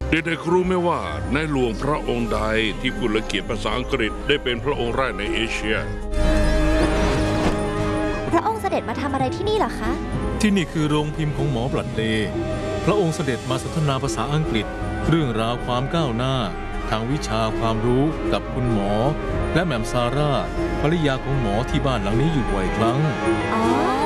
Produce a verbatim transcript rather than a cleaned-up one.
เด็กๆรู้ไหมว่าในหลวงพระองค์ใดที่พูดและเขียนภาษาอังกฤษได้เป็นพระองค์แรกในเอเชียพระองค์เสด็จมาทำอะไรที่นี่เหรอคะที่นี่คือโรงพิมพ์ของหมอบลัดเลย์พระองค์เสด็จมาสนทนาภาษาอังกฤษเรื่องราวความก้าวหน้าทางวิชาความรู้กับคุณหมอและแหม่มซาร่าภรรยาของหมอที่บ้านหลังนี้อยู่บ่อยครั้งอ๋อ